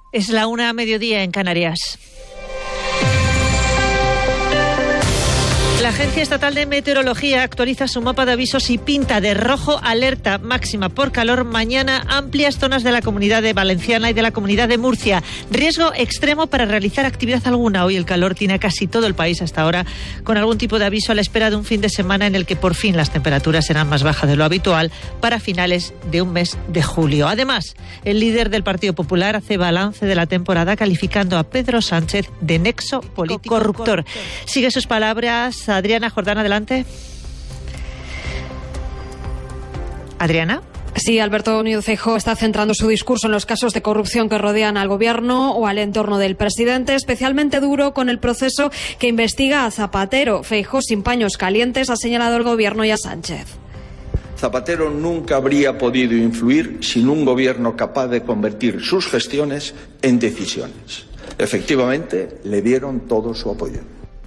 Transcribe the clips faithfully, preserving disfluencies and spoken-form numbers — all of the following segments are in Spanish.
Es la una a mediodía en Canarias. La Agencia Estatal de Meteorología actualiza su mapa de avisos y pinta de rojo alerta máxima por calor mañana amplias zonas de la Comunidad de Valenciana y de la Comunidad de Murcia. Riesgo extremo para realizar actividad alguna. Hoy el calor tiene a casi todo el país hasta ahora, con algún tipo de aviso a la espera de un fin de semana en el que por fin las temperaturas serán más bajas de lo habitual para finales de un mes de julio. Además, el líder del Partido Popular hace balance de la temporada calificando a Pedro Sánchez de nexo político corruptor. Sigue sus palabras Adriana Jordán, adelante. Adriana. Sí, Alberto Núñez Feijóo está centrando su discurso en los casos de corrupción que rodean al gobierno o al entorno del presidente, especialmente duro con el proceso que investiga a Zapatero. Feijóo, sin paños calientes, ha señalado al gobierno y a Sánchez. Zapatero nunca habría podido influir sin un gobierno capaz de convertir sus gestiones en decisiones. Efectivamente, le dieron todo su apoyo.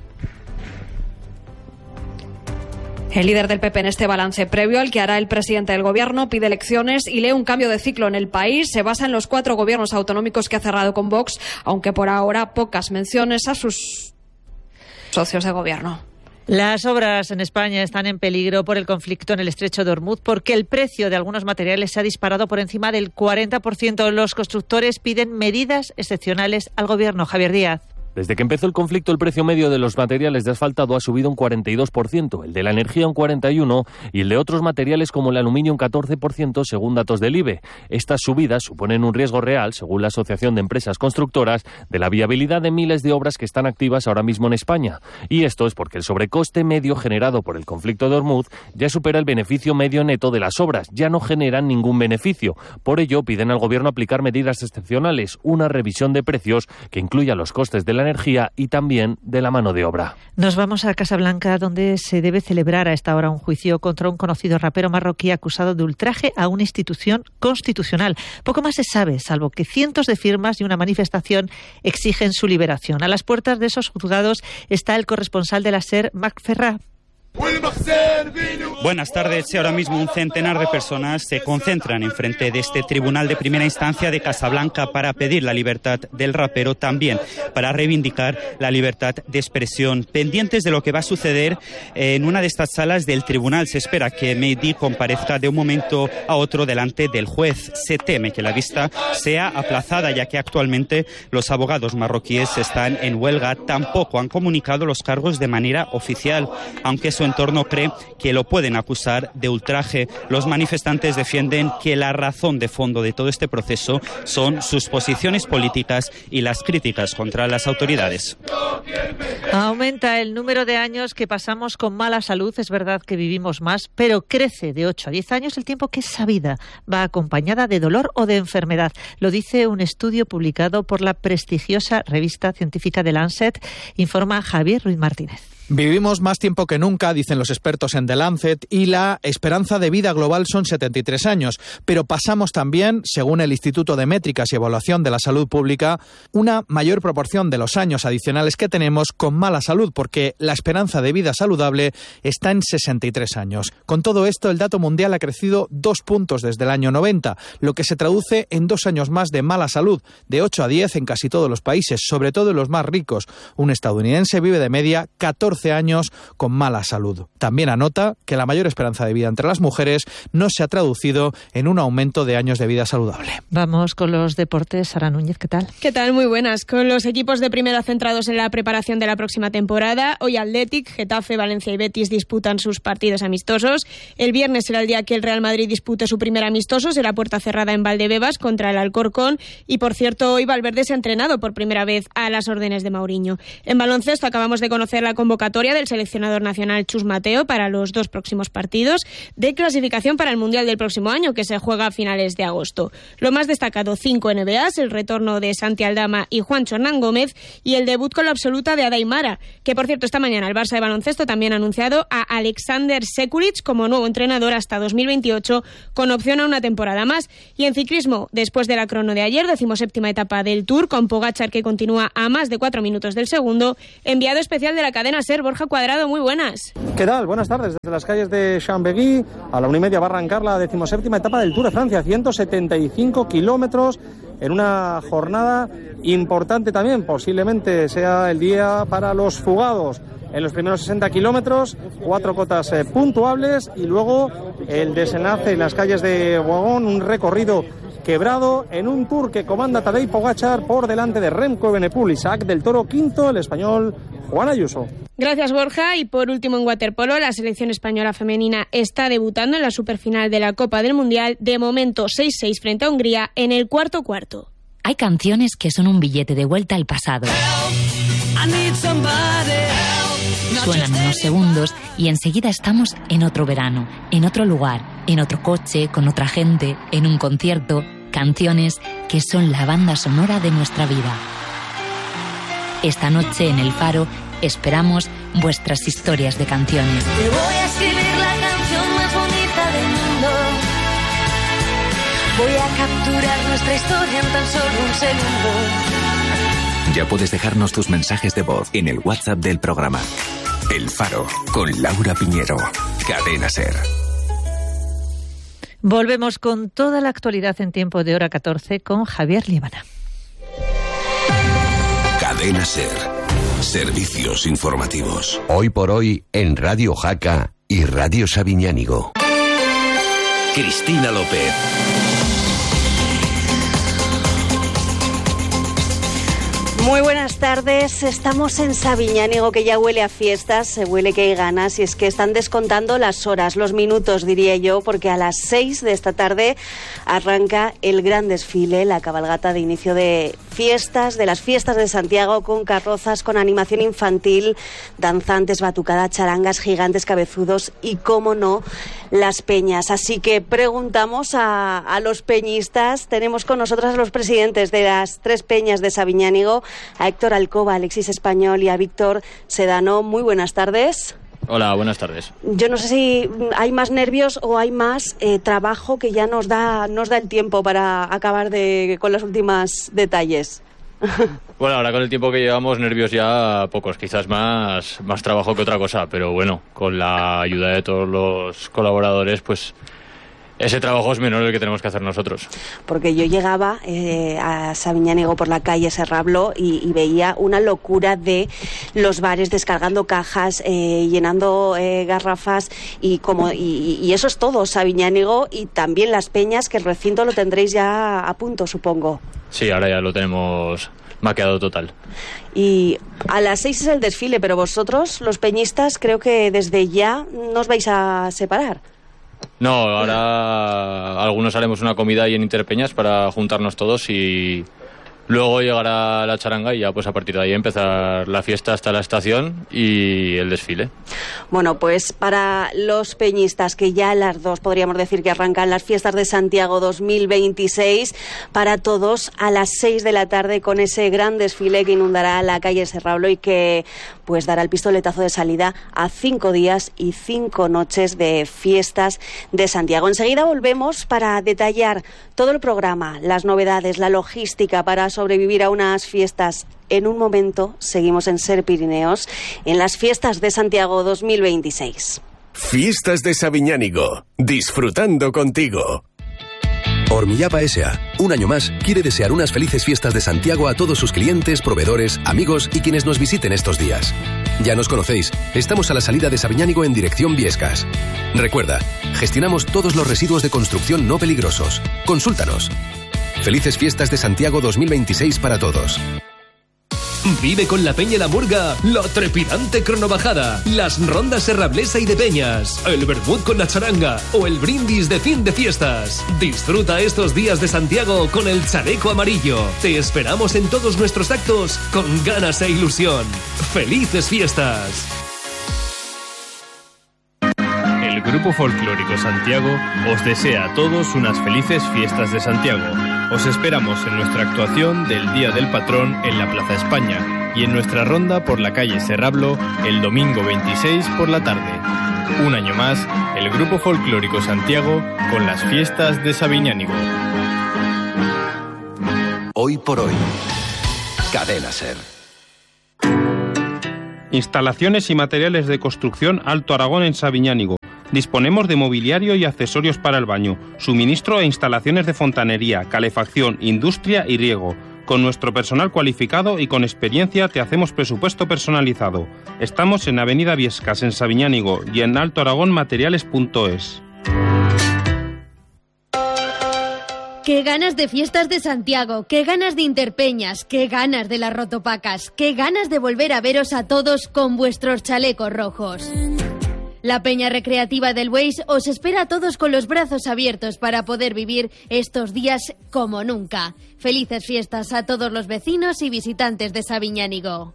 El líder del P P en este balance previo al que hará el presidente del gobierno pide elecciones y lee un cambio de ciclo en el país. Se basa en los cuatro gobiernos autonómicos que ha cerrado con Vox, aunque por ahora pocas menciones a sus socios de gobierno. Las obras en España están en peligro por el conflicto en el estrecho de Hormuz porque el precio de algunos materiales se ha disparado por encima del cuarenta por ciento. Los constructores piden medidas excepcionales al gobierno. Javier Díaz. Desde que empezó el conflicto, el precio medio de los materiales de asfaltado ha subido un cuarenta y dos por ciento, el de la energía un cuarenta y uno por ciento y el de otros materiales como el aluminio un catorce por ciento, según datos del I B E. Estas subidas suponen un riesgo real, según la Asociación de Empresas Constructoras, de la viabilidad de miles de obras que están activas ahora mismo en España. Y esto es porque el sobrecoste medio generado por el conflicto de Hormuz ya supera el beneficio medio neto de las obras, ya no generan ningún beneficio. Por ello, piden al Gobierno aplicar medidas excepcionales, una revisión de precios que incluya los costes de la energía y también de la mano de obra. Nos vamos a Casablanca, donde se debe celebrar a esta hora un juicio contra un conocido rapero marroquí acusado de ultraje a una institución constitucional. Poco más se sabe, salvo que cientos de firmas y una manifestación exigen su liberación. A las puertas de esos juzgados está el corresponsal de la SER, Marc Ferrà. Buenas tardes. Ahora mismo un centenar de personas se concentran enfrente de este tribunal de primera instancia de Casablanca para pedir la libertad del rapero, también para reivindicar la libertad de expresión. Pendientes de lo que va a suceder en una de estas salas del tribunal, se espera que Mehdi comparezca de un momento a otro delante del juez. Se teme que la vista sea aplazada, ya que actualmente los abogados marroquíes están en huelga. Tampoco han comunicado los cargos de manera oficial, aunque su entorno cree que lo pueden acusar de ultraje. Los manifestantes defienden que la razón de fondo de todo este proceso son sus posiciones políticas y las críticas contra las autoridades. Aumenta el número de años que pasamos con mala salud. Es verdad que vivimos más, pero crece de ocho a diez años el tiempo que esa vida va acompañada de dolor o de enfermedad. Lo dice un estudio publicado por la prestigiosa revista científica The Lancet, informa Javier Ruiz Martínez. Vivimos más tiempo que nunca, dicen los expertos en The Lancet, y la esperanza de vida global son setenta y tres años. Pero pasamos también, según el Instituto de Métricas y Evaluación de la Salud Pública, una mayor proporción de los años adicionales que tenemos con mala salud, porque la esperanza de vida saludable está en sesenta y tres años. Con todo esto, el dato mundial ha crecido dos puntos desde el año noventa, lo que se traduce en dos años más de mala salud, de ocho a diez en casi todos los países, sobre todo en los más ricos. Un estadounidense vive de media catorce años con mala salud. También anota que la mayor esperanza de vida entre las mujeres no se ha traducido en un aumento de años de vida saludable. Vamos con los deportes. Sara Núñez, ¿qué tal? ¿Qué tal? Muy buenas. Con los equipos de primera centrados en la preparación de la próxima temporada, hoy Athletic, Getafe, Valencia y Betis disputan sus partidos amistosos. El viernes será el día que el Real Madrid dispute su primer amistoso, será puerta cerrada en Valdebebas contra el Alcorcón. Y por cierto, hoy Valverde se ha entrenado por primera vez a las órdenes de Mourinho. En baloncesto acabamos de conocer la convocatoria del seleccionador nacional Chus Mateo para los dos próximos partidos de clasificación para el Mundial del próximo año, que se juega a finales de agosto. Lo más destacado, cinco N B As, el retorno de Santi Aldama y Juancho Hernán Gómez y el debut con la absoluta de Ada Imara, que por cierto esta mañana el Barça de baloncesto también ha anunciado a Alexander Sekulic como nuevo entrenador hasta dos mil veintiocho, con opción a una temporada más. Y en ciclismo, después de la crono de ayer, decimoséptima etapa del Tour, con Pogačar que continúa a más de cuatro minutos del segundo, enviado especial de la cadena SER, Borja Cuadrado, muy buenas. ¿Qué tal? Buenas tardes. Desde las calles de Chambéry a la una y media va a arrancar la decimoséptima etapa del Tour de Francia, ciento setenta y cinco kilómetros en una jornada importante también. Posiblemente sea el día para los fugados. En los primeros sesenta kilómetros, cuatro cotas eh, puntuables y luego el desenlace en las calles de Boagón, un recorrido quebrado en un Tour que comanda Tadej Pogačar por delante de Remco Evenepoel. Isaac del Toro quinto, el español Juan Ayuso. Gracias, Borja. Y por último, en waterpolo, la selección española femenina está debutando en la superfinal de la Copa del Mundial. De momento, seis seis frente a Hungría en el cuarto cuarto. Hay canciones que son un billete de vuelta al pasado. Suenan unos segundos y enseguida estamos en otro verano, en otro lugar, en otro coche, con otra gente, en un concierto. Canciones que son la banda sonora de nuestra vida. Esta noche en El Faro esperamos vuestras historias de canciones. Te voy a escribir la canción más bonita del mundo. Voy a capturar nuestra historia en tan solo un segundo. Ya puedes dejarnos tus mensajes de voz en el WhatsApp del programa. El Faro, con Laura Piñero. Cadena SER. Volvemos con toda la actualidad en tiempo de hora catorce con Javier Líbana. Cadena SER. Servicios informativos. Hoy por hoy en Radio Jaca y Radio Sabiñánigo. Cristina López. Muy buenas tardes. Estamos en Sabiñánigo, que ya huele a fiestas, se huele que hay ganas, y es que están descontando las horas, los minutos, diría yo, porque a las seis de esta tarde arranca el gran desfile, la cabalgata de inicio de fiestas, de las fiestas de Santiago, con carrozas, con animación infantil, danzantes, batucada, charangas, gigantes, cabezudos y, cómo no, las peñas. Así que preguntamos a, a los peñistas. Tenemos con nosotros a los presidentes de las tres peñas de Sabiñánigo, a Héctor Alcoba, a Alexis Español y a Víctor Sedano. Muy buenas tardes. Hola, buenas tardes. Yo no sé si hay más nervios o hay más eh, trabajo que ya nos da nos da el tiempo para acabar de con los últimos detalles. Bueno, ahora con el tiempo que llevamos, nervios ya pocos, quizás más, más trabajo que otra cosa, pero bueno, con la ayuda de todos los colaboradores, pues ese trabajo es menor el que tenemos que hacer nosotros. Porque yo llegaba eh, a Sabiñánigo por la calle Serrablo y, y veía una locura de los bares descargando cajas, eh, llenando eh, garrafas y como y, y eso es todo, Sabiñánigo, y también las peñas, que el recinto lo tendréis ya a punto, supongo. Sí, ahora ya lo tenemos maqueado total. Y a las seis es el desfile, pero vosotros, los peñistas, creo que desde ya no os vais a separar. No, ahora algunos haremos una comida ahí en Interpeñas para juntarnos todos y luego llegará la charanga y ya pues a partir de ahí empezar la fiesta hasta la estación y el desfile. Bueno, pues para los peñistas, que ya las dos podríamos decir que arrancan las fiestas de Santiago dos mil veintiséis, para todos a las seis de la tarde con ese gran desfile que inundará la calle Serrablo y que pues dará el pistoletazo de salida a cinco días y cinco noches de fiestas de Santiago. Enseguida volvemos para detallar todo el programa, las novedades, la logística para sobrevivir a unas fiestas. En un momento seguimos en SER Pirineos, en las fiestas de Santiago dos mil veintiséis. Fiestas de Sabiñánigo, disfrutando contigo. Hormillapa S A, un año más, quiere desear unas felices fiestas de Santiago a todos sus clientes, proveedores, amigos y quienes nos visiten estos días. Ya nos conocéis, estamos a la salida de Sabiñánigo en dirección Viescas. Recuerda, gestionamos todos los residuos de construcción no peligrosos. Consúltanos. Felices fiestas de Santiago dos mil veintiséis para todos. Vive con la Peña y la Murga la trepidante cronovajada, las rondas serrablesa y de peñas, el vermut con la charanga o el brindis de fin de fiestas. Disfruta estos días de Santiago con el chaleco amarillo. Te esperamos en todos nuestros actos con ganas e ilusión. ¡Felices fiestas! El Grupo Folclórico Santiago os desea a todos unas felices fiestas de Santiago. Os esperamos en nuestra actuación del Día del Patrón en la Plaza España y en nuestra ronda por la calle Serrablo el domingo veintiséis por la tarde. Un año más, el Grupo Folclórico Santiago con las fiestas de Sabiñánigo. Hoy por hoy, Cadena SER. Instalaciones y materiales de construcción Alto Aragón en Sabiñánigo. Disponemos de mobiliario y accesorios para el baño, suministro e instalaciones de fontanería, calefacción, industria y riego. Con nuestro personal cualificado y con experiencia te hacemos presupuesto personalizado. Estamos en Avenida Viescas, en Sabiñánigo, y en Alto Aragón Materiales punto es. ¡Qué ganas de fiestas de Santiago! ¡Qué ganas de Interpeñas! ¡Qué ganas de las Rotopacas! ¡Qué ganas de volver a veros a todos con vuestros chalecos rojos! La Peña Recreativa del Bueis os espera a todos con los brazos abiertos para poder vivir estos días como nunca. Felices fiestas a todos los vecinos y visitantes de Sabiñánigo.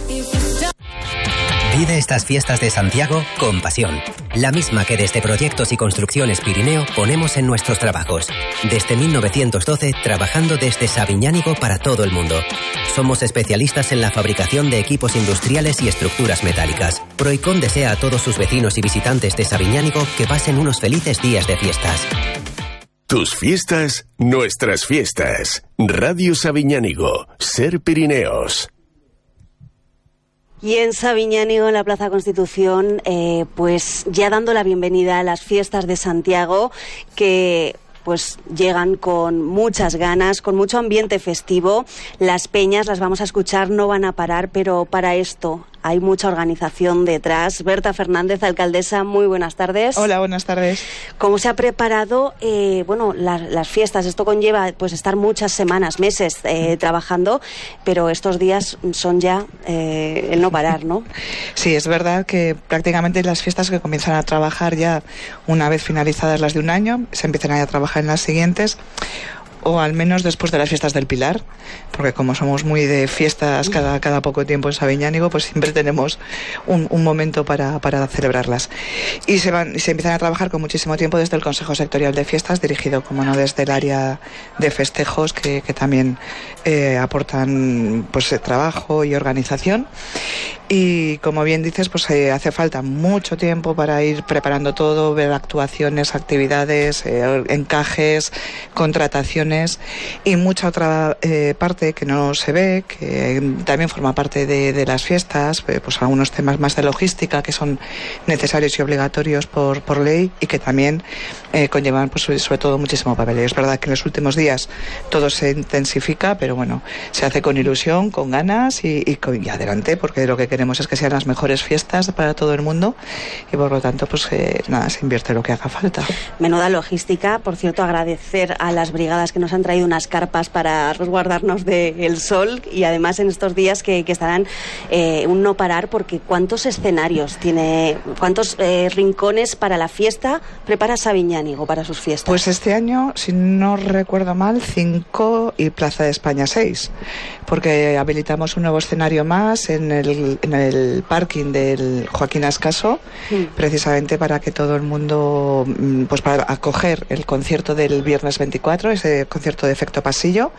Vive estas fiestas de Santiago con pasión, la misma que desde Proyectos y Construcciones Pirineo ponemos en nuestros trabajos. Desde mil novecientos doce, trabajando desde Sabiñánigo para todo el mundo. Somos especialistas en la fabricación de equipos industriales y estructuras metálicas. Proicon desea a todos sus vecinos y visitantes de Sabiñánigo que pasen unos felices días de fiestas. Tus fiestas, nuestras fiestas. Radio Sabiñánigo, Ser Pirineos. Y en Sabiñánigo, en la Plaza Constitución, eh, pues ya dando la bienvenida a las fiestas de Santiago, que pues llegan con muchas ganas, con mucho ambiente festivo. Las peñas, las vamos a escuchar, no van a parar, pero para esto hay mucha organización detrás. Berta Fernández, alcaldesa, muy buenas tardes. Hola, buenas tardes. ¿Cómo se ha preparado eh, bueno, la, las fiestas? Esto conlleva pues estar muchas semanas, meses eh, trabajando, pero estos días son ya eh, el no parar, ¿no? Sí, es verdad que prácticamente las fiestas que comienzan a trabajar ya una vez finalizadas las de un año, se empiezan a trabajar en las siguientes, o al menos después de las fiestas del Pilar, porque como somos muy de fiestas cada, cada poco tiempo en Sabiñánigo, pues siempre tenemos un, un momento para, para celebrarlas. Y se van y se empiezan a trabajar con muchísimo tiempo desde el Consejo Sectorial de Fiestas, dirigido, como no, desde el área de festejos, que, que también eh, aportan pues trabajo y organización. Y como bien dices, pues eh, hace falta mucho tiempo para ir preparando todo, ver actuaciones, actividades, eh, encajes, contrataciones y mucha otra eh, parte que no se ve, que también forma parte de, de las fiestas, eh, pues algunos temas más de logística que son necesarios y obligatorios por, por ley y que también eh, conllevan pues sobre todo muchísimo papeleo. Es verdad que en los últimos días todo se intensifica, pero bueno, se hace con ilusión, con ganas y, y, con, y adelante, porque lo que queremos es que sean las mejores fiestas para todo el mundo y por lo tanto pues eh, nada, se invierte lo que haga falta. Menuda logística. Por cierto, agradecer a las brigadas que nos han traído unas carpas para resguardarnos del sol y además en estos días que, que estarán eh, un no parar, porque ¿cuántos escenarios tiene, cuántos eh, rincones para la fiesta prepara Sabiñánigo para sus fiestas? Pues este año, si no recuerdo mal, cinco y Plaza de España seis, porque habilitamos un nuevo escenario más en el, en el parking del Joaquín Ascaso, sí, precisamente para que todo el mundo, pues para acoger el concierto del viernes veinticuatro, ese concierto de efecto pasillo,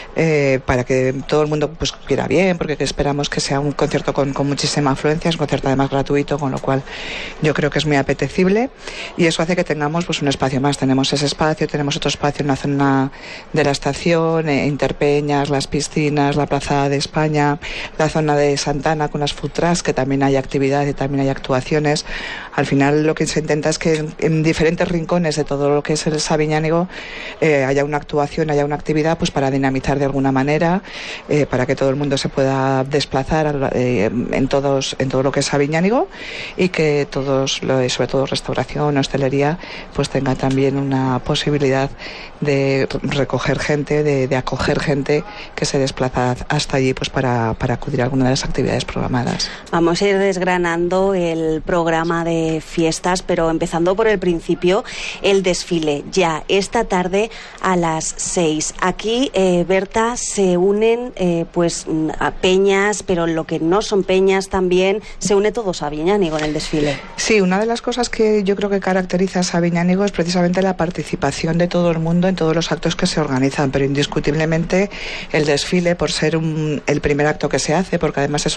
eh, para que todo el mundo pues quiera bien, porque esperamos que sea un concierto con, con muchísima afluencia, es un concierto además gratuito, con lo cual yo creo que es muy apetecible y eso hace que tengamos pues un espacio más. Tenemos ese espacio, tenemos otro espacio en la zona de la estación, eh, Interpeñas, las piscinas, la Plaza de España, la zona de Santana con las food trucks, que también hay actividad y también hay actuaciones. Al final lo que se intenta es que en, en diferentes rincones de todo lo que es el Sabiñánigo eh, haya una actuación, haya una actividad pues para dinamizar de alguna manera, eh, para que todo el mundo se pueda desplazar eh, en todos en todo lo que es Sabiñánigo y que todos, sobre todo restauración, hostelería, pues tenga también una posibilidad de recoger gente, de, de acoger gente que se desplaza hasta allí pues para, para acudir a alguna de las actividades programadas. Vamos a ir desgranando el programa de fiestas, pero empezando por el principio, el desfile ya esta tarde a las seis. Aquí, eh, Berta, se unen eh, pues a peñas, pero lo que no son peñas también se une todo Sabiñánigo en el desfile. Sí, una de las cosas que yo creo que caracteriza a Sabiñánigo es precisamente la participación de todo el mundo en todos los actos que se organizan, pero indiscutiblemente el desfile, por ser un, el primer acto que se hace, porque además es un acto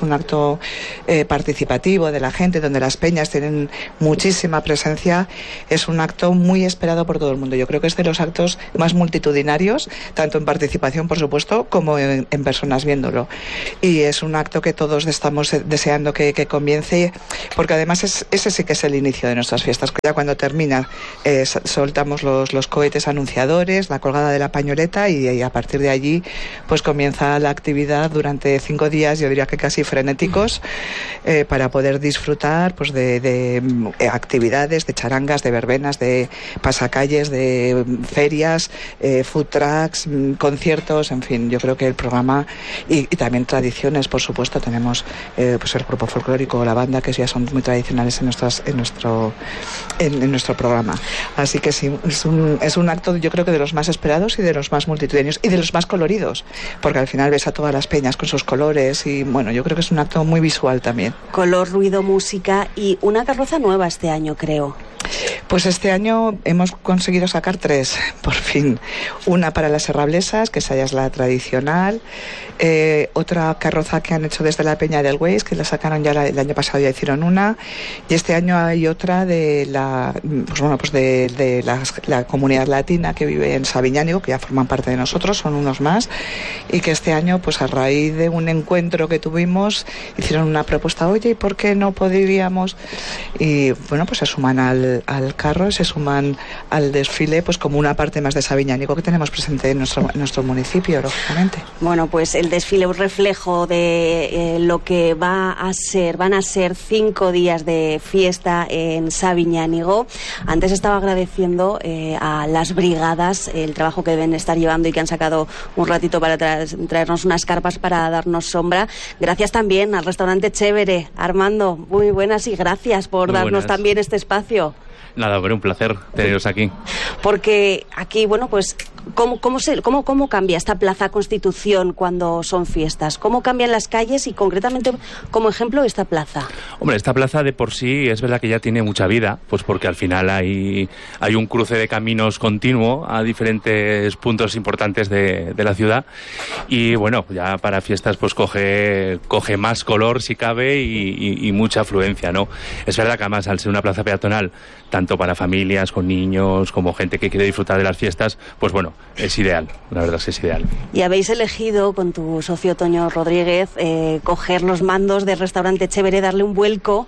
acto eh, participativo de la gente, donde las peñas tienen muchísima presencia, es un acto muy esperado por todo el mundo. Yo creo que es de los actos más multitudinarios, tanto en participación, por supuesto, como en, en personas viéndolo. Y es un acto que todos estamos deseando que, que comience, porque además es, ese sí que es el inicio de nuestras fiestas. Ya cuando termina, eh, soltamos los, los cohetes anunciadores, la colgada de la pañoleta, y, y a partir de allí pues comienza la actividad durante cinco días, yo diría que casi frenéticos, eh, para poder disfrutar pues de, de eh, actividades, de charangas, de verbenas, de pasacalles, de ferias, eh, food trucks, conciertos, en fin, yo creo que el programa, y, y también tradiciones, por supuesto, tenemos eh, pues el grupo folclórico, la banda, que ya son muy tradicionales en nuestras en nuestro en, en nuestro programa. Así que sí, es un, es un acto, yo creo que de los más esperados y de los más multitudinarios y de los más coloridos, porque al final ves a todas las peñas con sus colores y bueno, yo creo que es un acto muy visual también. Color, ruido, música y una carroza nueva este año, creo. Pues este año hemos conseguido sacar tres, por fin. Una para las serrablesas, que esa ya es la tradicional. Eh, otra carroza que han hecho desde la Peña del Weiss, que la sacaron ya la, el año pasado, ya hicieron una. Y este año hay otra de la, pues bueno, pues de, de la, la comunidad latina que vive en Sabiñánigo, que ya forman parte de nosotros, son unos más. Y que este año, pues a raíz de un encuentro que tuvimos, hicieron una propuesta, oye, ¿y por qué no podríamos? Y bueno, pues se suman al, al carro, se suman al desfile, pues como una parte más de Sabiñánigo que tenemos presente en nuestro, en nuestro municipio, lógicamente. Bueno, pues el desfile es un reflejo de eh, lo que va a ser, van a ser cinco días de fiesta en Sabiñánigo. Antes estaba agradeciendo eh, a las brigadas el trabajo que deben estar llevando y que han sacado un ratito para tra traernos unas carpas para darnos sombra. Gracias también al restaurante Chévere. Armando, muy buenas y gracias por muy darnos buenas. También este espacio. Nada, pero un placer teneros aquí. Porque aquí, bueno, pues, ¿cómo, cómo, se, cómo, ¿cómo cambia esta Plaza Constitución cuando son fiestas? ¿Cómo cambian las calles y, concretamente, como ejemplo, esta plaza? Hombre, esta plaza de por sí es verdad que ya tiene mucha vida, pues porque al final hay, hay un cruce de caminos continuo a diferentes puntos importantes de, de la ciudad y, bueno, ya para fiestas pues coge, coge más color, si cabe, y, y, y mucha afluencia, ¿no? Es verdad que además, al ser una plaza peatonal, tanto para familias, con niños, como gente que quiere disfrutar de las fiestas, pues bueno, es ideal, la verdad es que es ideal. Y habéis elegido, con tu socio Toño Rodríguez, eh, coger los mandos del restaurante Chévere, darle un vuelco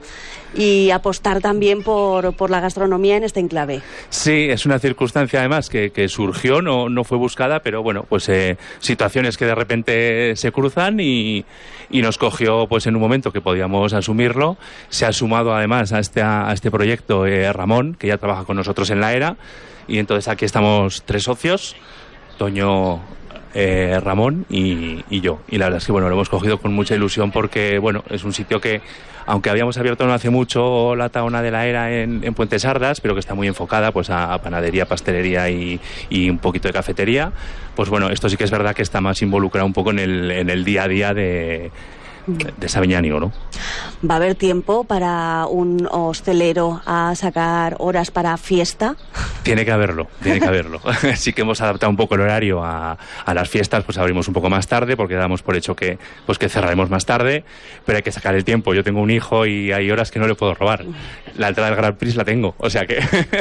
y apostar también por, por la gastronomía en este enclave. Sí, es una circunstancia además que, que surgió, no, no fue buscada, pero bueno, pues eh, situaciones que de repente se cruzan y, y nos cogió pues en un momento que podíamos asumirlo. Se ha sumado además a este, a este proyecto eh, Ramón, que ya trabaja con nosotros en la ERA, y entonces aquí estamos tres socios, Toño, eh, Ramón y, y yo. Y la verdad es que bueno, lo hemos cogido con mucha ilusión porque bueno, es un sitio que, aunque habíamos abierto no hace mucho la taona de la ERA en, en Puente Sardas, pero que está muy enfocada pues a, a panadería, pastelería y, y un poquito de cafetería, pues bueno, esto sí que es verdad que está más involucrado un poco en el, en el día a día de... de Sabiñánigo, ¿no? ¿Va a haber tiempo para un hostelero a sacar horas para fiesta? Tiene que haberlo, tiene que haberlo. Sí que hemos adaptado un poco el horario a, a las fiestas, pues abrimos un poco más tarde porque damos por hecho que, pues que cerraremos más tarde, pero hay que sacar el tiempo. Yo tengo un hijo y hay horas que no le puedo robar. La entrada del Grand Prix la tengo, o sea que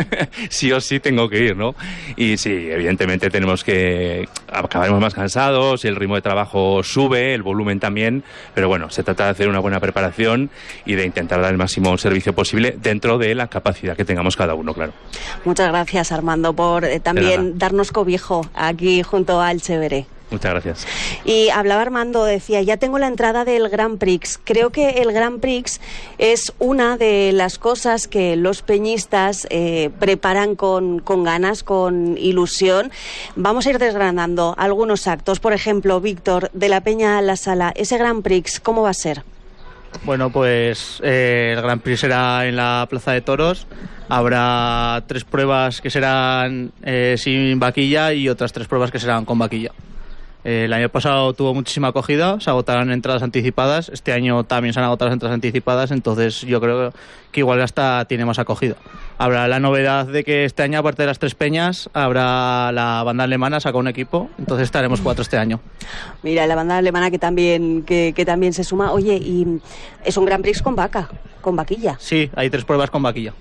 sí o sí tengo que ir, ¿no? Y sí, evidentemente tenemos que... acabaremos más cansados, el ritmo de trabajo sube, el volumen también, pero bueno, se trata de hacer una buena preparación y de intentar dar el máximo servicio posible dentro de la capacidad que tengamos cada uno, claro. Muchas gracias, Armando, por eh, también darnos cobijo aquí junto al Chévere. Muchas gracias. Y hablaba Armando, decía, ya tengo la entrada del Grand Prix. Creo que el Grand Prix es una de las cosas que los peñistas eh, preparan con, con ganas, con ilusión. Vamos a ir desgranando algunos actos. Por ejemplo, Víctor, de la Peña a la Sala, ese Grand Prix, ¿cómo va a ser? Bueno, pues eh, el Grand Prix será en la Plaza de Toros. Habrá tres pruebas que serán eh, sin vaquilla y otras tres pruebas que serán con vaquilla. El año pasado tuvo muchísima acogida, se agotaron entradas anticipadas, este año también se han agotado las entradas anticipadas, entonces yo creo que igual hasta tiene más acogida. Habrá la novedad de que este año, aparte de las tres peñas, habrá la banda alemana, saca un equipo, entonces estaremos cuatro este año. Mira, la banda alemana que también, que, que también se suma. Oye, y es un Grand Prix con vaca, con vaquilla. Sí, hay tres pruebas con vaquilla.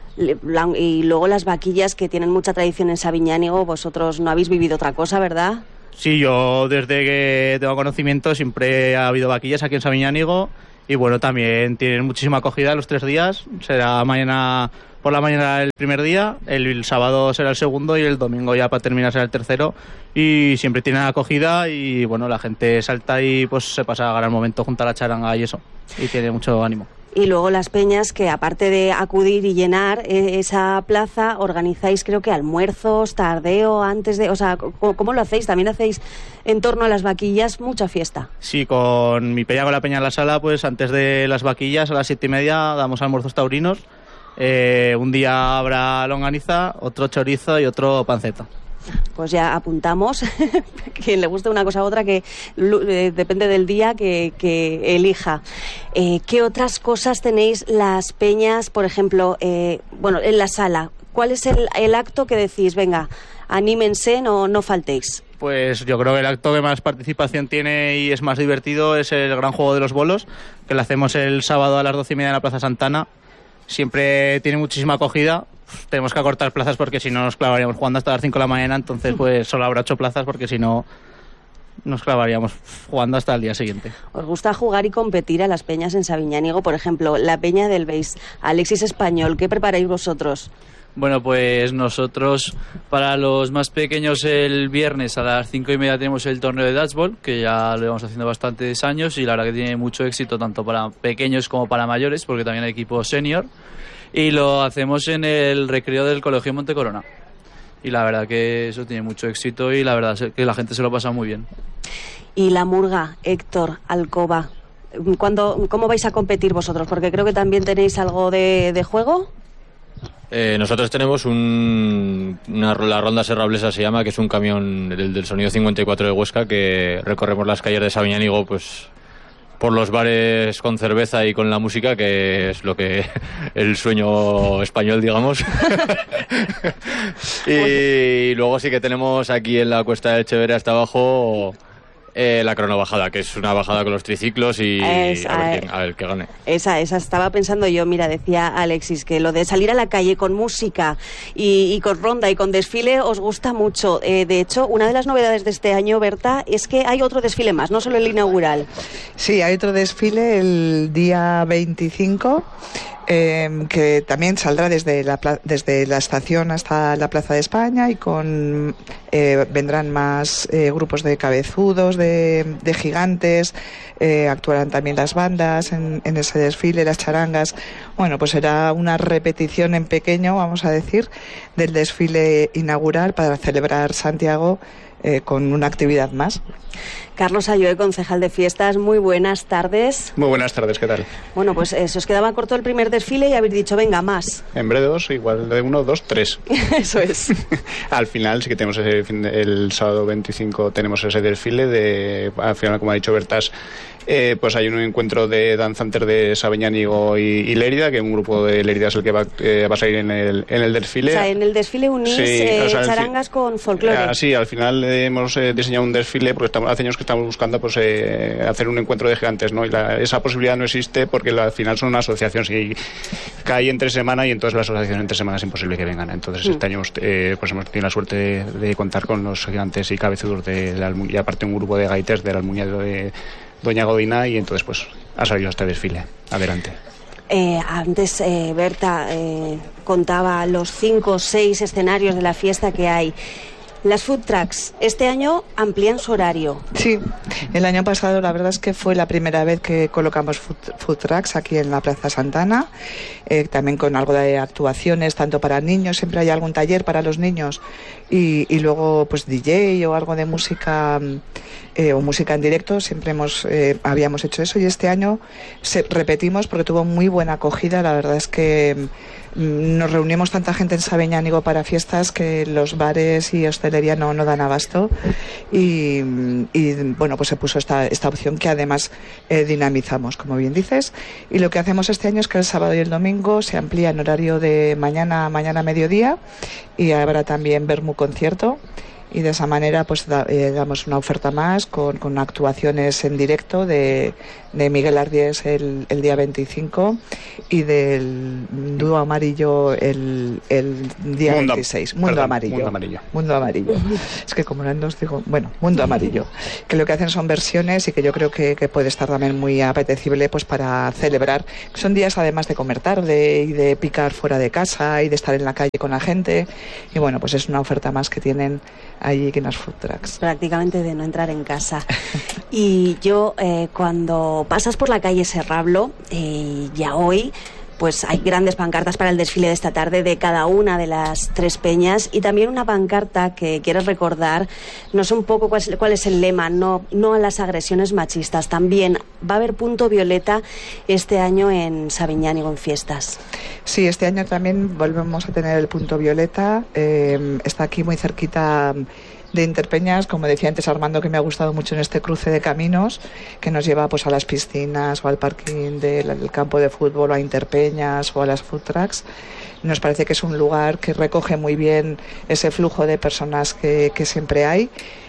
Y luego las vaquillas que tienen mucha tradición en Sabiñánigo, vosotros no habéis vivido otra cosa, ¿verdad? Sí, yo desde que tengo conocimiento siempre ha habido vaquillas aquí en Sabiñánigo y bueno, también tienen muchísima acogida los tres días. Será mañana por la mañana el primer día, el, el sábado será el segundo y el domingo ya para terminar será el tercero, y siempre tienen acogida y bueno, la gente salta y pues se pasa a gran momento junto a la charanga y eso, y tiene mucho ánimo. Y luego las peñas que, aparte de acudir y llenar eh, esa plaza, organizáis creo que almuerzos, tardeo, antes de... O sea, ¿cómo, cómo lo hacéis? ¿También hacéis en torno a las vaquillas mucha fiesta? Sí, con mi peña, con la peña en la sala, pues antes de las vaquillas a las siete y media damos almuerzos taurinos. Eh, un día habrá longaniza, otro chorizo y otro panceta. Pues ya apuntamos, quien le guste una cosa u otra, que eh, depende del día que, que elija. Eh, ¿Qué otras cosas tenéis las peñas, por ejemplo, eh, bueno, en la sala? ¿Cuál es el, el acto que decís, venga, anímense, no, no faltéis? Pues yo creo que el acto que más participación tiene y es más divertido es el gran juego de los bolos, que lo hacemos el sábado a las doce y media en la Plaza Santana. Siempre tiene muchísima acogida. Tenemos que acortar plazas porque si no nos clavaríamos jugando hasta las cinco de la mañana, entonces pues solo habrá ocho plazas porque si no nos clavaríamos jugando hasta el día siguiente. ¿Os gusta jugar y competir a las peñas en Sabiñánigo? Por ejemplo, la peña del Beis, Alexis Español, ¿qué preparáis vosotros? Bueno, pues nosotros para los más pequeños el viernes a las cinco y media tenemos el torneo de dodgeball, que ya lo llevamos haciendo bastantes años y la verdad que tiene mucho éxito tanto para pequeños como para mayores, porque también hay equipo senior, y lo hacemos en el recreo del Colegio Montecorona. Y la verdad que eso tiene mucho éxito y la verdad es que la gente se lo pasa muy bien. Y la murga, Héctor Alcoba, ¿cuándo, ¿cómo vais a competir vosotros? Porque creo que también tenéis algo de, de juego. Eh, nosotros tenemos un, una, la Ronda Serrablesa se llama, que es un camión del, del Sonido cincuenta y cuatro de Huesca, que recorremos las calles de Sabiñánigo pues por los bares con cerveza y con la música, que es lo que el sueño español, digamos. Y luego sí que tenemos aquí en la Cuesta del Echeverría hasta abajo eh, la cronobajada, que es una bajada con los triciclos y es, a, ver quién, a ver qué gane. Esa, esa estaba pensando yo, mira, decía Alexis, que lo de salir a la calle con música y, y con ronda y con desfile os gusta mucho. Eh, de hecho, una de las novedades de este año, Berta, es que hay otro desfile más, no solo el inaugural. Sí, hay otro desfile el día veinticinco, eh, que también saldrá desde la, desde la estación hasta la Plaza de España, y con eh, vendrán más eh, grupos de cabezudos, de, de gigantes, eh, actuarán también las bandas en, en ese desfile, las charangas. Bueno, pues será una repetición en pequeño, vamos a decir, del desfile inaugural para celebrar Santiago eh, con una actividad más. Carlos Ayue, concejal de fiestas, muy buenas tardes. Muy buenas tardes, ¿qué tal? Bueno, pues eh, se os quedaba corto el primer desfile y habéis dicho, venga, más. En breve dos, igual de uno, dos, tres. Eso es. Al final sí que tenemos ese fin de, el sábado veinticinco tenemos ese desfile de, al final, como ha dicho Bertas, eh, pues hay un encuentro de danzantes de Sabiñánigo y, y Lérida, que un grupo de Lérida es el que va, eh, va a salir en el, en el desfile. O sea, en el desfile unís sí, eh, o sea, charangas fi- con folclore. Ah, sí, al final eh, hemos eh, diseñado un desfile porque estamos, hace años que estamos buscando pues eh, hacer un encuentro de gigantes, ¿no? Y la, esa posibilidad no existe porque la, al final son una asociación, si cae entre semana y entonces la asociación entre semana es imposible que vengan. Entonces mm. este año eh, pues hemos tenido la suerte de, de contar con los gigantes y cabezudos de la Almuña, y aparte un grupo de gaites de la Almuña de Doña Godina, y entonces pues ha salido este desfile. Adelante. Eh, antes eh, Berta eh, contaba los cinco o seis escenarios de la fiesta que hay. Las food trucks este año amplían su horario. Sí, el año pasado la verdad es que fue la primera vez que colocamos food, food trucks aquí en la Plaza Santana, eh, también con algo de actuaciones tanto para niños, siempre hay algún taller para los niños, y, y luego pues D J o algo de música eh, o música en directo, siempre hemos eh, habíamos hecho eso, y este año se, repetimos porque tuvo muy buena acogida. La verdad es que Nos reunimos tanta gente en Sabiñánigo para fiestas que los bares y hostelería no, no dan abasto y, y bueno, pues se puso esta, esta opción que además eh, dinamizamos, como bien dices, y lo que hacemos este año es que el sábado y el domingo se amplía en horario de mañana, mañana a mediodía y habrá también vermú concierto. Y de esa manera pues da, eh, damos una oferta más con, con actuaciones en directo de, de Miguel Ardiés el, el día veinticinco y del Dúo Amarillo el, el día Mundo, veintiséis. Mundo perdón, Amarillo. Mundo Amarillo. Mundo Amarillo. Es que como no os digo, bueno, Mundo Amarillo. Que lo que hacen son versiones y que yo creo que, que puede estar también muy apetecible pues para celebrar. Son días además de comer tarde y de picar fuera de casa y de estar en la calle con la gente. Y bueno, pues es una oferta más que tienen allí que en las food trucks. Prácticamente de no entrar en casa. Y yo, eh, cuando pasas por la calle Serrablo, eh, ya hoy, pues hay grandes pancartas para el desfile de esta tarde de cada una de las tres peñas y también una pancarta que quieres recordar. No sé un poco cuál es, cuál es el lema, no, no a las agresiones machistas. También va a haber punto violeta este año en Sabiñánigo en fiestas. Sí, este año también volvemos a tener el punto violeta. Eh, está aquí muy cerquita de Interpeñas, como decía antes Armando, que me ha gustado mucho en este cruce de caminos que nos lleva pues a las piscinas o al parking del, del campo de fútbol o a Interpeñas o a las food trucks. Nos parece que es un lugar que recoge muy bien ese flujo de personas que, que siempre hay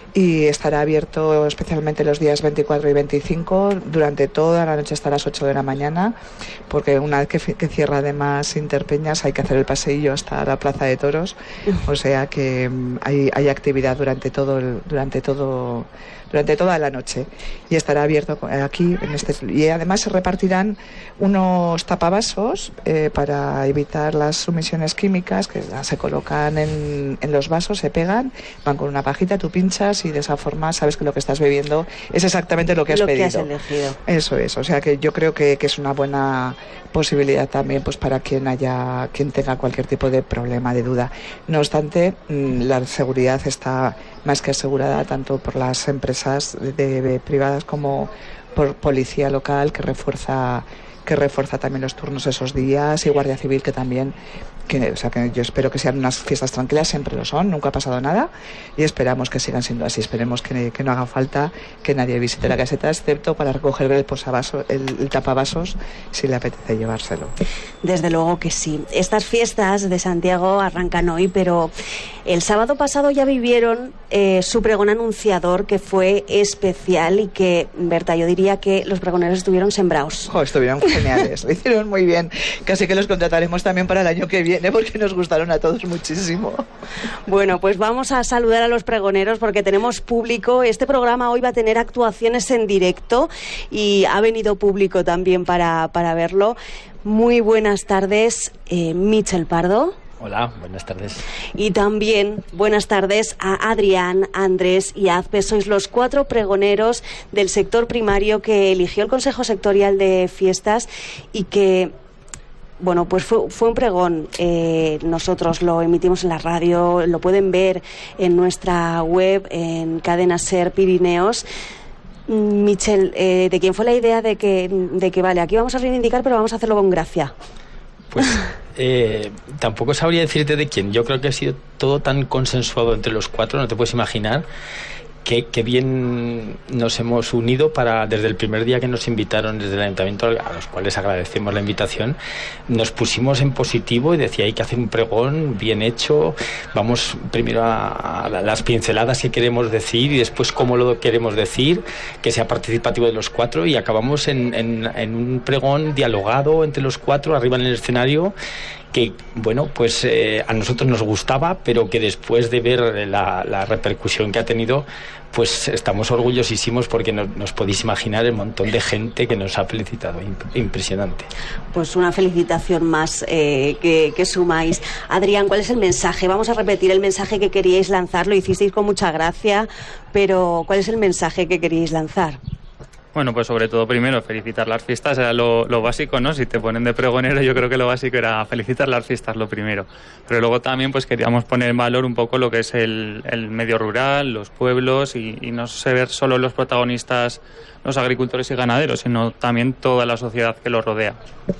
y estará abierto especialmente los días veinticuatro y veinticinco durante toda la noche hasta las ocho de la mañana, porque una vez que, que cierra además Interpeñas hay que hacer el paseillo hasta la Plaza de Toros, o sea que hay, hay actividad durante todo el, durante todo durante toda la noche y estará abierto aquí en este y además se repartirán unos tapavasos eh, para evitar las sumisiones químicas que se colocan en, en los vasos, se pegan, van con una pajita, tú pinchas y de esa forma sabes que lo que estás bebiendo es exactamente lo que has lo pedido. Que has elegido. Eso es, o sea que yo creo que, que es una buena posibilidad también pues para quien haya quien tenga cualquier tipo de problema, de duda. No obstante, la seguridad está más que asegurada tanto por las empresas de, de privadas como por policía local que refuerza que refuerza también los turnos esos días y Guardia Civil que también que, o sea, que yo espero que sean unas fiestas tranquilas, siempre lo son, nunca ha pasado nada y esperamos que sigan siendo así, esperemos que, que no haga falta que nadie visite la caseta excepto para recoger el posavasos, el, el tapavasos si le apetece llevárselo. Desde luego que sí. Estas fiestas de Santiago arrancan hoy, pero el sábado pasado ya vivieron eh, su pregón anunciador que fue especial y que, Berta, yo diría que los pregoneros estuvieron sembrados. Oh, estuvieron geniales, lo hicieron muy bien, casi que los contrataremos también para el año que viene porque nos gustaron a todos muchísimo. Bueno, pues vamos a saludar a los pregoneros porque tenemos público. Este programa hoy va a tener actuaciones en directo y ha venido público también para, para verlo. Muy buenas tardes, eh, Michel Pardo. Hola, buenas tardes. Y también buenas tardes a Adrián, Andrés y Azpe. Sois los cuatro pregoneros del sector primario que eligió el Consejo Sectorial de Fiestas y que... Bueno, pues fue, fue un pregón, eh, nosotros lo emitimos en la radio, lo pueden ver en nuestra web, en Cadena Ser Pirineos. Michel, eh, ¿de quién fue la idea de que, de que, vale, aquí vamos a reivindicar, pero vamos a hacerlo con gracia? Pues eh, tampoco sabría decirte de quién, yo creo que ha sido todo tan consensuado entre los cuatro, no te puedes imaginar. Qué, qué bien nos hemos unido para, desde el primer día que nos invitaron desde el Ayuntamiento, a los cuales agradecemos la invitación, nos pusimos en positivo y decía hay que hacer un pregón bien hecho, vamos primero a, a las pinceladas que queremos decir y después cómo lo queremos decir, que sea participativo de los cuatro y acabamos en, en, en un pregón dialogado entre los cuatro arriba en el escenario que, bueno, pues eh, a nosotros nos gustaba, pero que después de ver la, la repercusión que ha tenido, pues estamos orgullosísimos porque no, nos podéis imaginar el montón de gente que nos ha felicitado. Impresionante. Pues una felicitación más eh, que, que sumáis. Adrián, ¿cuál es el mensaje? Vamos a repetir el mensaje que queríais lanzar. Lo hicisteis con mucha gracia, pero ¿cuál es el mensaje que queríais lanzar? Bueno, pues sobre todo primero felicitar las fiestas, era lo, lo básico, ¿no? Si te ponen de pregonero, yo creo que lo básico era felicitar las fiestas, lo primero. Pero luego también pues queríamos poner en valor un poco lo que es el, el medio rural, los pueblos y, y no ser solo los protagonistas, los agricultores y ganaderos, sino también toda la sociedad que los rodea.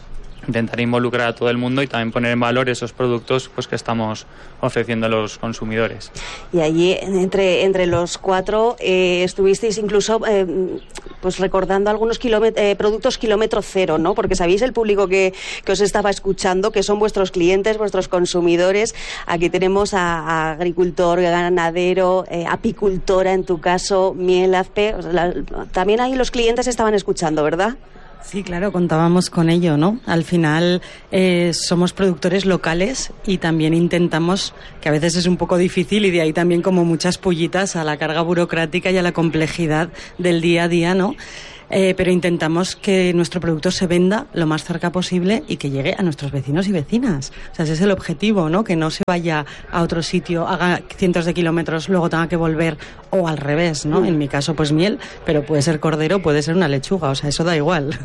intentar involucrar a todo el mundo y también poner en valor esos productos pues que estamos ofreciendo a los consumidores. Y allí entre entre los cuatro eh, estuvisteis incluso eh, pues recordando algunos kilómet- eh, productos kilómetro cero, ¿no? Porque sabéis el público que, que os estaba escuchando, que son vuestros clientes, vuestros consumidores. Aquí tenemos a, a agricultor, ganadero, eh, apicultora en tu caso, miel, azpe. O sea, la, también ahí los clientes estaban escuchando, ¿verdad? Sí, claro, contábamos con ello, ¿no? Al final eh, somos productores locales y también intentamos, que a veces es un poco difícil y de ahí también como muchas pullitas a la carga burocrática y a la complejidad del día a día, ¿no? Eh, pero intentamos que nuestro producto se venda lo más cerca posible y que llegue a nuestros vecinos y vecinas. O sea, ese es el objetivo, ¿no? Que no se vaya a otro sitio, haga cientos de kilómetros, luego tenga que volver, o al revés, ¿no? En mi caso, pues miel, pero puede ser cordero, puede ser una lechuga, o sea, eso da igual.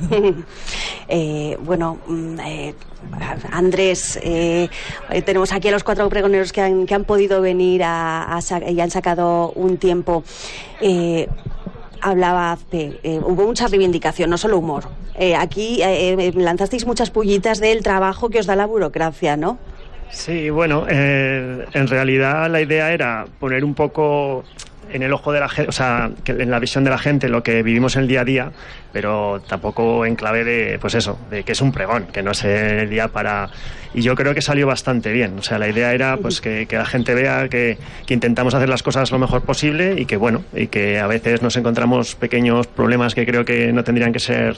eh, bueno, eh, Andrés, eh, tenemos aquí a los cuatro pregoneros que han, que han podido venir a, a, y han sacado un tiempo. Eh, Hablaba Azpe, eh, hubo mucha reivindicación, no solo humor. Eh, aquí eh, lanzasteis muchas pullitas del trabajo que os da la burocracia, ¿no? Sí, bueno, eh, en realidad la idea era poner un poco en el ojo de la gente, o sea, que en la visión de la gente lo que vivimos en el día a día, pero tampoco en clave de, pues eso, de que es un pregón, que no es el día para... Y yo creo que salió bastante bien. O sea, la idea era pues que, que la gente vea que, que intentamos hacer las cosas lo mejor posible y que, bueno, y que a veces nos encontramos pequeños problemas que creo que no tendrían que ser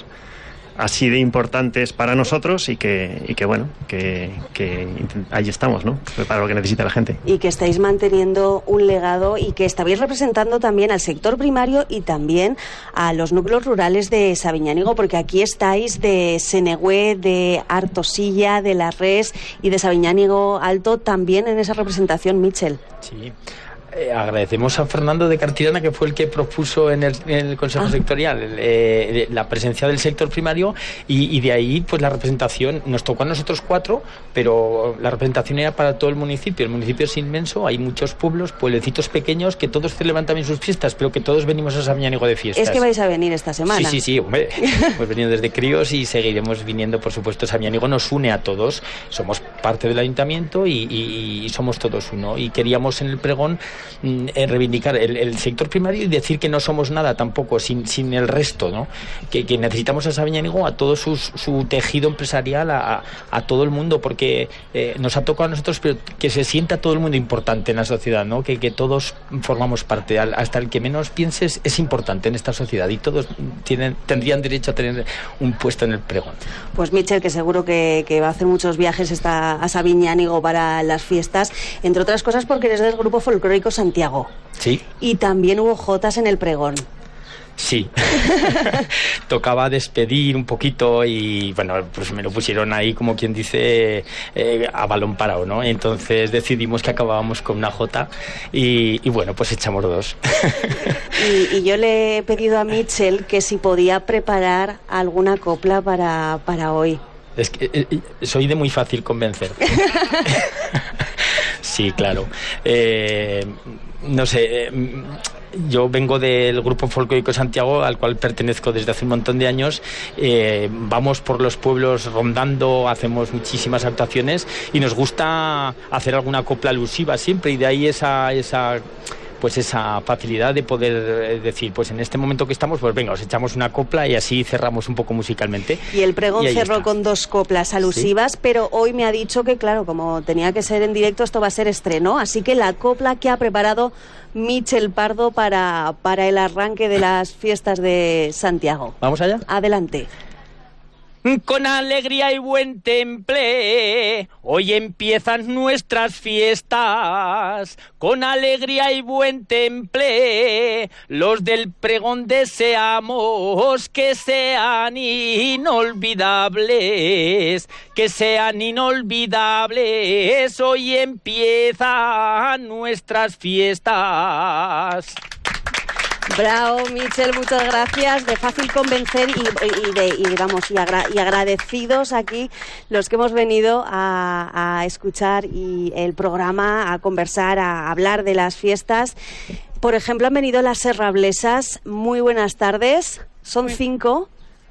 así de importantes para nosotros y que, y que bueno, que, que ahí estamos, ¿no? Para lo que necesita la gente. Y que estáis manteniendo un legado y que estáis representando también al sector primario y también a los núcleos rurales de Sabiñánigo, porque aquí estáis de Senegüe, de Artosilla, de La Res y de Sabiñánigo Alto también en esa representación, Michel. Sí. Eh, agradecemos a Fernando de Cartirana, que fue el que propuso en el, en el Consejo ah. Sectorial eh, la presencia del sector primario y, y de ahí pues la representación nos tocó a nosotros cuatro, pero la representación era para todo el municipio. El municipio es inmenso, hay muchos pueblos, pueblecitos pequeños que todos celebran también sus fiestas, pero que todos venimos a Sabiñánigo de fiestas. Es que vais a venir esta semana. Sí, sí, sí, hombre, hemos venido desde críos y seguiremos viniendo, por supuesto. Sabiñánigo nos une a todos, somos parte del ayuntamiento y, y, y somos todos uno, y queríamos en el pregón Eh, reivindicar el, el sector primario y decir que no somos nada tampoco sin, sin el resto, ¿no? Que, que necesitamos a Sabiñánigo, a todo su, su tejido empresarial, a, a todo el mundo, porque eh, nos ha tocado a nosotros, pero que se sienta todo el mundo importante en la sociedad, ¿no? Que, que todos formamos parte, hasta el que menos pienses es importante en esta sociedad y todos tienen, tendrían derecho a tener un puesto en el pregón. Pues Michel, que seguro que, que va a hacer muchos viajes esta, a Sabiñánigo para las fiestas, entre otras cosas porque eres del grupo folclórico Santiago. Sí. Y también hubo jotas en el pregón. Sí. Tocaba despedir un poquito y bueno, pues me lo pusieron ahí como quien dice eh, a balón parado, ¿no? Entonces decidimos que acabábamos con una jota y, y bueno, pues echamos dos. y, y yo le he pedido a Michel que si podía preparar alguna copla para, para hoy. Es que eh, soy de muy fácil convencer. Sí, claro. Eh, no sé, eh, yo vengo del Grupo Folclórico Santiago, al cual pertenezco desde hace un montón de años. Eh, vamos por los pueblos rondando, hacemos muchísimas actuaciones y nos gusta hacer alguna copla alusiva siempre, y de ahí esa... esa pues esa facilidad de poder decir, pues en este momento que estamos, pues venga, os echamos una copla y así cerramos un poco musicalmente. Y el pregón cerró está. con dos coplas alusivas, ¿sí? Pero hoy me ha dicho que, claro, como tenía que ser en directo, esto va a ser estreno, así que la copla que ha preparado Michel Pardo para, para el arranque de las fiestas de Santiago. ¿Vamos allá? Adelante. Con alegría y buen temple, hoy empiezan nuestras fiestas. Con alegría y buen temple, los del pregón deseamos que sean inolvidables, que sean inolvidables. Hoy empiezan nuestras fiestas. Bravo, Michel, muchas gracias. De fácil convencer y, y, de, y digamos y, agra, y agradecidos aquí los que hemos venido a, a escuchar y el programa, a conversar, a hablar de las fiestas. Por ejemplo, han venido las serrablesas. Muy buenas tardes. Son cinco.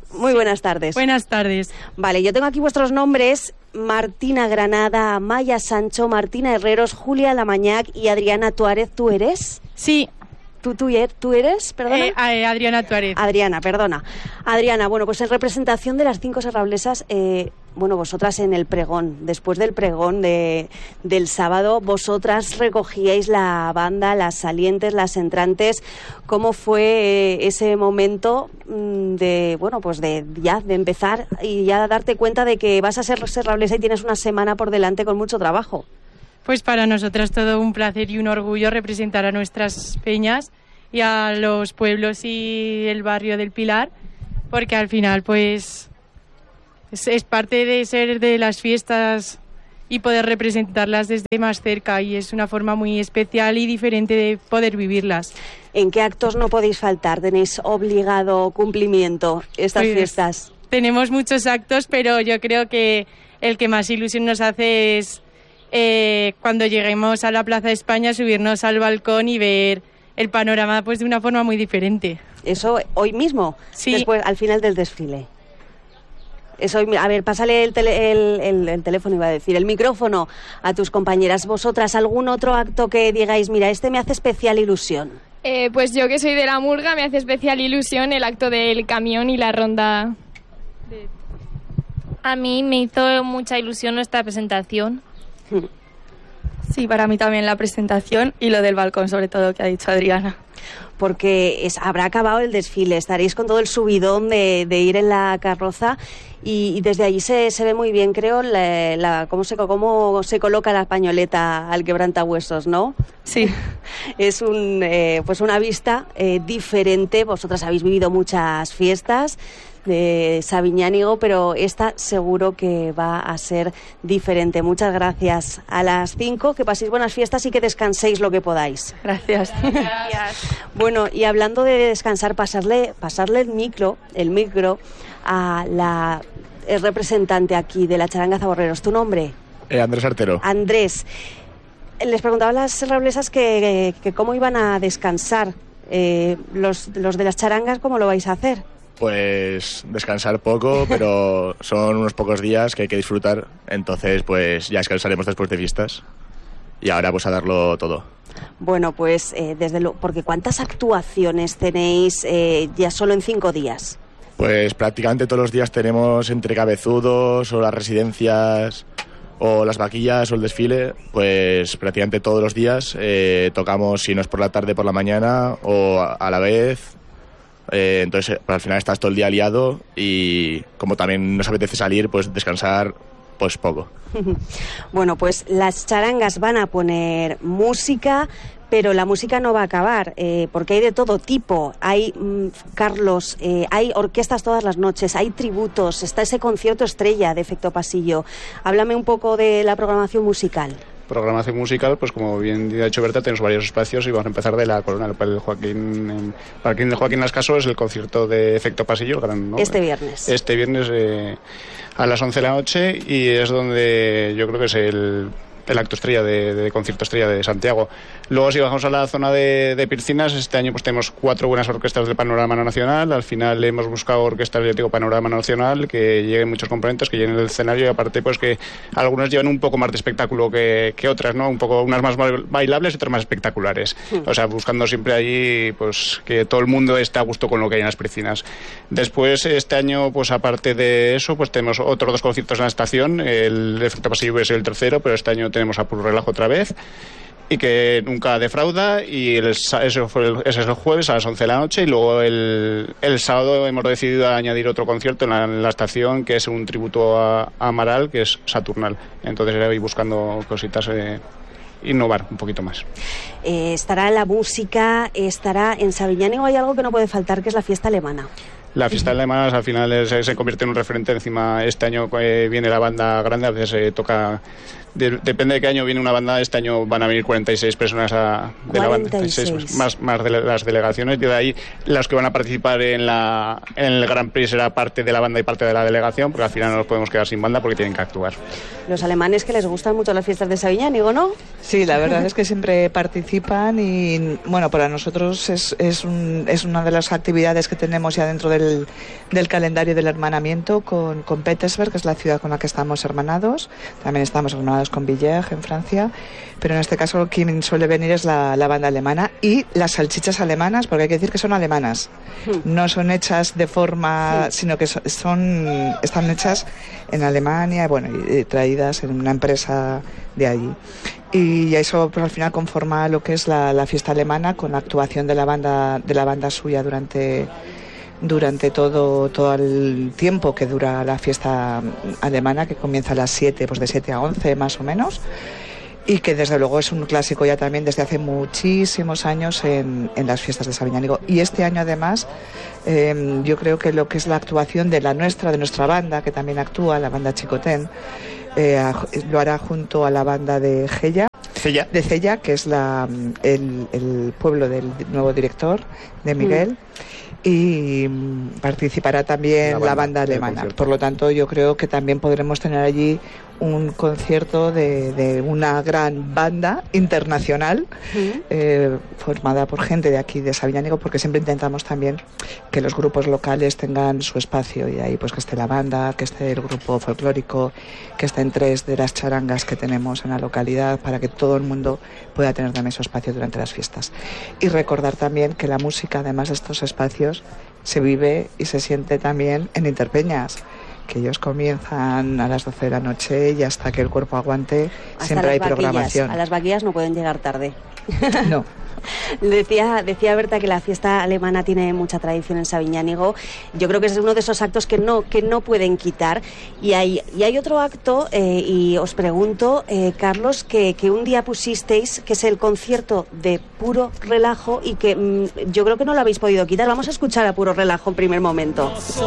Muy buenas tardes. Buenas tardes. Vale, yo tengo aquí vuestros nombres: Martina Granada, Maya Sancho, Martina Herreros, Julia Lamañac y Adriana Tuárez. ¿Tú eres? Sí. ¿Tú, tú, tú eres? Perdona. Eh, eh, Adriana Tuárez. Adriana, perdona. Adriana, bueno, pues en representación de las cinco serrablesas, eh, bueno, vosotras en el pregón, después del pregón de, del sábado, vosotras recogíais la banda, las salientes, las entrantes. ¿Cómo fue eh, ese momento mmm, de, bueno, pues de ya, de empezar y ya darte cuenta de que vas a ser serrablesa y tienes una semana por delante con mucho trabajo? Pues para nosotras todo un placer y un orgullo representar a nuestras peñas y a los pueblos y el barrio del Pilar, porque al final pues es, es parte de ser de las fiestas y poder representarlas desde más cerca, y es una forma muy especial y diferente de poder vivirlas. ¿En qué actos no podéis faltar? ¿Tenéis obligado cumplimiento estas pues, fiestas? Tenemos muchos actos, pero yo creo que el que más ilusión nos hace es Eh, cuando lleguemos a la Plaza de España, subirnos al balcón y ver el panorama pues de una forma muy diferente. ¿Eso hoy mismo? Sí. Después, al final del desfile. Eso, a ver, pásale el, tele, el, el, el teléfono, iba a decir, el micrófono a tus compañeras. Vosotras, ¿algún otro acto que digáis, mira, este me hace especial ilusión? Eh, pues yo, que soy de la Murga, me hace especial ilusión el acto del camión y la ronda. A mí me hizo mucha ilusión nuestra presentación. Sí, para mí también la presentación y lo del balcón, sobre todo, que ha dicho Adriana. Porque es, habrá acabado el desfile, estaréis con todo el subidón de, de ir en la carroza y, y desde allí se, se ve muy bien, creo, la, la, cómo, se, cómo se coloca la pañoleta al quebrantahuesos, ¿no? Sí. Es un, eh, pues una vista eh, diferente. Vosotras habéis vivido muchas fiestas de Sabiñánigo, pero esta seguro que va a ser diferente. Muchas gracias a las cinco, que paséis buenas fiestas y que descanséis lo que podáis. Gracias. Gracias. Bueno, y hablando de descansar, pasarle, pasarle el micro, el micro a la el representante aquí de la charanga Zaborreros. ¿Tu nombre? Eh, Andrés Artero. Andrés. Les preguntaba a las serrablesas que, que cómo iban a descansar. Eh, los, los de las charangas, ¿cómo lo vais a hacer? Pues descansar poco, pero son unos pocos días que hay que disfrutar, entonces pues ya descansaremos después de fiestas y ahora pues a darlo todo. Bueno, pues eh, desde luego, porque ¿cuántas actuaciones tenéis eh, ya solo en cinco días? Pues prácticamente todos los días tenemos entre cabezudos o las residencias o las vaquillas o el desfile, pues prácticamente todos los días eh, tocamos, si no es por la tarde, por la mañana o a, a la vez. Eh, entonces pues, al final estás todo el día liado y como también nos apetece salir, pues descansar pues poco. Bueno, pues las charangas van a poner música, pero la música no va a acabar, eh, porque hay de todo tipo. Hay, mmm, Carlos, eh, hay orquestas todas las noches, hay tributos, está ese concierto estrella de Efecto Pasillo. Háblame un poco de la programación musical. Programación musical, pues como bien ha dicho Berta, tenemos varios espacios y vamos a empezar de la Corona. Para el Joaquín, en, para el Joaquín Lascaso es el concierto de Efecto Pasillo, el gran, ¿no? Este viernes. Este viernes eh, a las once de la noche, y es donde yo creo que es el, el acto estrella de, de concierto estrella de Santiago. Luego, si bajamos a la zona de, de piscinas, este año pues tenemos cuatro buenas orquestas del panorama nacional. Al final hemos buscado orquestas de tipo panorama nacional que lleguen muchos componentes, que lleguen el escenario, y aparte pues que algunos llevan un poco más de espectáculo que, que otras, ¿no? Un poco, unas más bailables y otras más espectaculares. Sí. O sea, buscando siempre allí pues que todo el mundo esté a gusto con lo que hay en las piscinas. Después, este año, pues aparte de eso, pues tenemos otros dos conciertos en la estación. El Efecto Pasillo es el tercero, pero este año tenemos a Puro Relajo otra vez, y que nunca defrauda, y el, eso fue el, ese es el jueves a las once de la noche, y luego el, el sábado hemos decidido añadir otro concierto en la, en la estación, que es un tributo a, a Amaral, que es Saturnal. Entonces voy buscando cositas, eh, innovar un poquito más. Eh, estará la música, estará en Sabiñánigo. Hay algo que no puede faltar, que es la fiesta alemana. La fiesta alemana al final es, se convierte en un referente. Encima este año eh, viene la banda grande, a veces eh, toca... De, depende de qué año viene una banda. Este año van a venir cuarenta y seis personas a, de la banda, seis, más, más de las delegaciones, y de ahí los que van a participar en, la, en el Grand Prix será parte de la banda y parte de la delegación, porque al final no nos podemos quedar sin banda porque tienen que actuar. Los alemanes, que les gustan mucho las fiestas de Sabiñánigo, ¿no? Sí, la verdad es que siempre participan, y bueno, para nosotros es, es, un, es una de las actividades que tenemos ya dentro del del, del calendario del hermanamiento con, con Petersberg, que es la ciudad con la que estamos hermanados. También estamos hermanados con Villers, en Francia. Pero en este caso quien suele venir es la, la banda alemana y las salchichas alemanas, porque hay que decir que son alemanas. No son hechas de forma, sí. sino que son, son están hechas en Alemania, bueno, y, y traídas en una empresa de allí. Y eso pues, al final conforma lo que es la, la fiesta alemana con la actuación de la banda de la banda suya durante durante todo todo el tiempo que dura la fiesta alemana, que comienza a las siete, pues de siete a once más o menos. Y que desde luego es un clásico ya también desde hace muchísimos años en, en las fiestas de Sabiñánigo. Y este año además eh, yo creo que lo que es la actuación de la nuestra, de nuestra banda, que también actúa, la banda Chicotén, eh, lo hará junto a la banda de Cella, Cella. de Cella, que es la, el, el pueblo del nuevo director, de Miguel. Mm. Y participará también la banda, la banda alemana. Por lo tanto, yo creo que también podremos tener allí un concierto de, de una gran banda internacional uh-huh. eh, formada por gente de aquí de Sabiñánigo, porque siempre intentamos también que los grupos locales tengan su espacio, y ahí pues que esté la banda, que esté el grupo folclórico, que estén tres de las charangas que tenemos en la localidad, para que todo el mundo pueda tener también su espacio durante las fiestas. Y recordar también que la música, además de estos espacios, se vive y se siente también en Interpeñas, que ellos comienzan a las doce de la noche y hasta que el cuerpo aguante hasta siempre hay vaquillas. Programación. A las vaquillas no pueden llegar tarde. No. Decía, decía Berta que la fiesta alemana tiene mucha tradición en Sabiñánigo. Yo creo que es uno de esos actos que no, que no pueden quitar. Y hay, y hay otro acto, eh, y os pregunto, eh, Carlos, que, que un día pusisteis, que es el concierto de Puro Relajo, y que mmm, yo creo que no lo habéis podido quitar. Vamos a escuchar a Puro Relajo en primer momento.